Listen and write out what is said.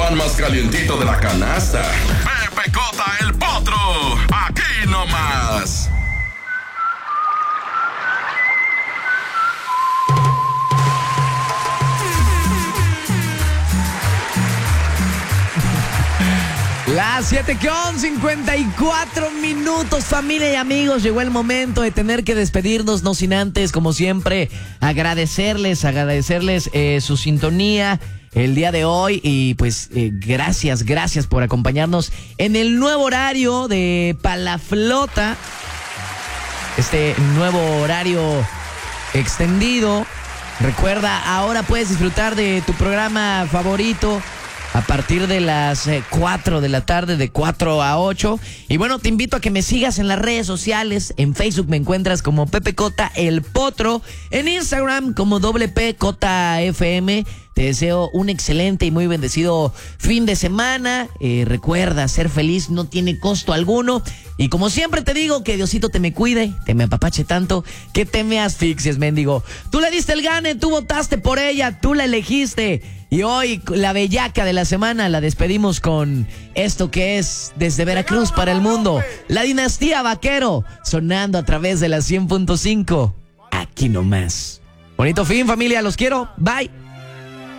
pan más calientito de la canasta. Pepe Cota, el potro. Aquí nomás. Las 7:54, familia y amigos. Llegó el momento de tener que despedirnos, no sin antes, como siempre, agradecerles su sintonía el día de hoy. Y pues gracias por acompañarnos en el nuevo horario de Palaflota. Este nuevo horario extendido. Recuerda, ahora puedes disfrutar de tu programa favorito a partir de las 4 de la tarde, de 4 a 8. Y bueno, te invito a que me sigas en las redes sociales. En Facebook me encuentras como Pepe Cota el Potro. En Instagram como WPCotaFM. Te deseo un excelente y muy bendecido fin de semana. Recuerda, ser feliz no tiene costo alguno. Y como siempre te digo, que Diosito te me cuide, te me apapache tanto, que te me asfixies, mendigo. Tú le diste el gane, tú votaste por ella, tú la elegiste. Y hoy, la bellaca de la semana, la despedimos con esto que es desde Veracruz para el mundo. La dinastía Vaquero, sonando a través de la 100.5. Aquí nomás. Bonito fin, familia, los quiero. Bye.